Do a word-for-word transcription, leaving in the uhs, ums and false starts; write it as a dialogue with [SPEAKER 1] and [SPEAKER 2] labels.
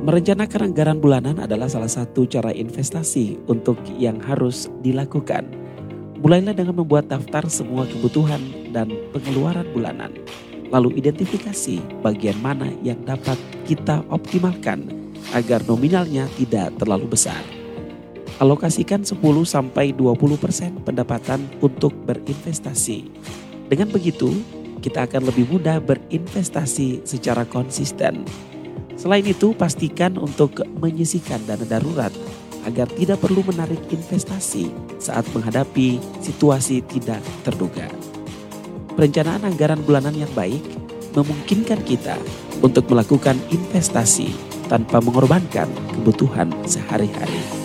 [SPEAKER 1] Merencanakan anggaran bulanan adalah salah satu cara investasi untuk yang harus dilakukan. Mulailah dengan membuat daftar semua kebutuhan dan pengeluaran bulanan. Lalu identifikasi bagian mana yang dapat kita optimalkan agar nominalnya tidak terlalu besar. Alokasikan sepuluh sampai dua puluh persen pendapatan untuk berinvestasi. Dengan begitu, kita akan lebih mudah berinvestasi secara konsisten. Selain itu, pastikan untuk menyisihkan dana darurat agar tidak perlu menarik investasi saat menghadapi situasi tidak terduga. Perencanaan anggaran bulanan yang baik memungkinkan kita untuk melakukan investasi tanpa mengorbankan kebutuhan sehari-hari.